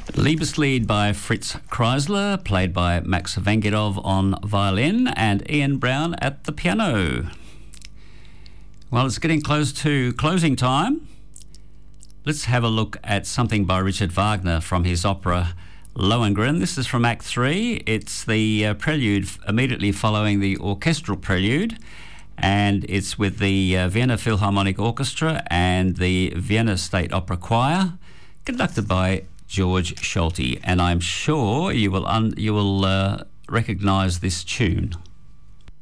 Liebeslied by Fritz Kreisler, played by Max Vangedov on violin and Ian Brown at the piano. Well, it's getting close to closing time. Let's have a look at something by Richard Wagner from his opera Lohengrin. This is from Act 3. It's the prelude immediately following the orchestral prelude, and it's with the Vienna Philharmonic Orchestra and the Vienna State Opera Choir, conducted by George Scholti, and I'm sure you will recognise this tune.